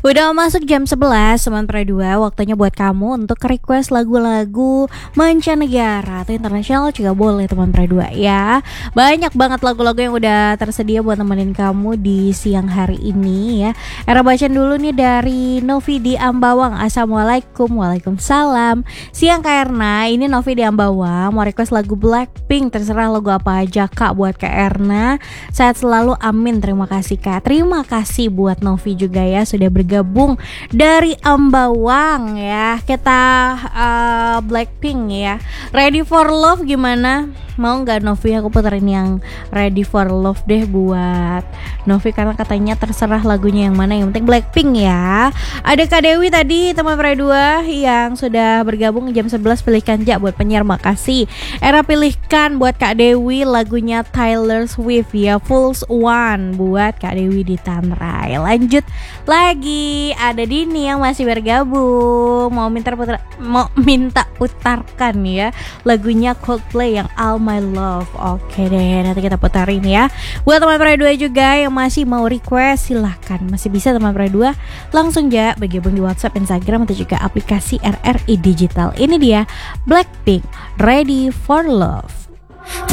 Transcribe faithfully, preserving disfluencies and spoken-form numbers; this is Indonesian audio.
Udah masuk jam sebelas teman Pro dua, waktunya buat kamu untuk request lagu-lagu mancanegara atau internasional juga boleh teman Pro dua ya. Banyak banget lagu-lagu yang udah tersedia buat nemenin kamu di siang hari ini ya. Era bacaan dulu nih dari Novi di Ambawang. Assalamualaikum. Waalaikumsalam. Siang Kak Erna, ini Novi di Ambawang mau request lagu Blackpink, terserah lagu apa aja Kak buat Kak Erna. Sehat selalu, amin. Terima kasih Kak. Terima kasih buat Novi juga ya sudah bergabung dari Ambawang ya. Kita uh, Blackpink ya. Ready for Love gimana? Mau nggak Novi aku puterin yang Ready for Love deh buat Novi karena katanya terserah lagunya yang mana, yang penting Blackpink ya. Ada Kak Dewi tadi teman Pro dua yang sudah bergabung jam sebelas, pilihkan ja buat penyiar, makasih. Era pilihkan buat Kak Dewi lagunya Taylor Swift ya, Fools One buat Kak Dewi di Tanrai. Lanjut lagi ada Dini yang masih bergabung mau minta putar, mau minta putarkan ya lagunya Coldplay yang All My Love. Oke deh, nanti kita putarin ya. Buat teman Pro dua juga yang masih mau request, silahkan masih bisa teman Pro dua langsung ya bergabung di WhatsApp, Instagram atau juga aplikasi R R I Digital. Ini dia Blackpink Ready for Love.